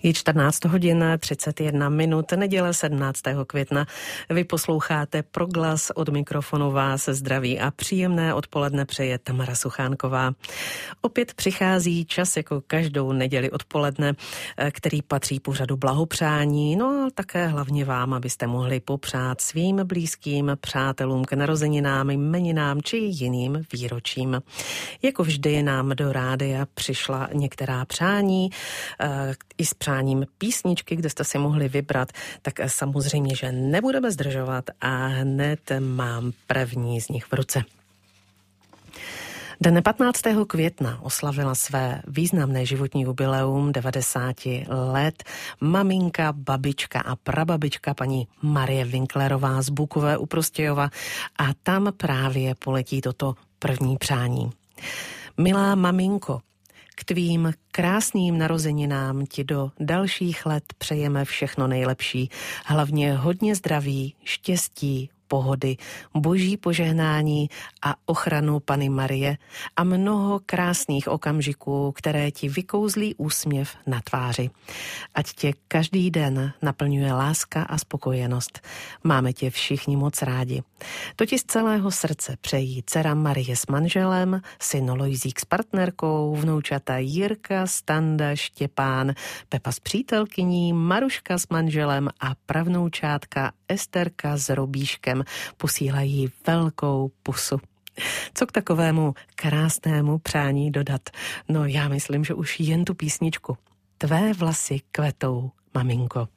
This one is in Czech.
Je 14 hodin 31 minut, neděle 17. května. Vy posloucháte Proglas, od mikrofonu vás zdraví a příjemné odpoledne přeje Tamara Suchánková. Opět přichází čas jako každou neděli odpoledne, který patří pořadu blahopřání, no a také hlavně vám, abyste mohli popřát svým blízkým přátelům k narozeninám, jmeninám či jiným výročím. Jako vždy nám do rádia přišla některá přání, i s přáním písničky, kde jste si mohli vybrat, tak samozřejmě, že nebudeme zdržovat a hned mám první z nich v ruce. Dne 15. května oslavila své významné životní jubileum 90 let maminka, babička a prababička paní Marie Winklerová z Bukové u Prostějova a tam právě poletí toto první přání. Milá maminko, k tvým krásným narozeninám ti do dalších let přejeme všechno nejlepší, hlavně hodně zdraví, štěstí, pohody, boží požehnání a ochranu Panny Marie a mnoho krásných okamžiků, které ti vykouzlí úsměv na tváři. Ať tě každý den naplňuje láska a spokojenost. Máme tě všichni moc rádi. To ti z celého srdce přejí dcera Marie s manželem, syn Lojzík s partnerkou, vnoučata Jirka, Standa, Štěpán, Pepa s přítelkyní, Maruška s manželem a pravnoučátka Esterka s Robíškem posílají velkou pusu. Co k takovému krásnému přání dodat? No já myslím, že už jen tu písničku. Tvé vlasy kvetou, maminko.